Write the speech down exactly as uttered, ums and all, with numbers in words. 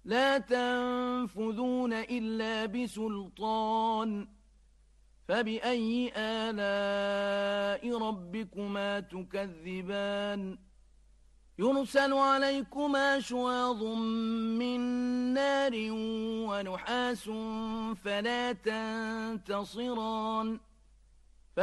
لا تنفذون إلا بسلطان فبأي آلاء ربكما تكذبان يرسل عليكما شواظ من نار ونحاس فلا تنتصران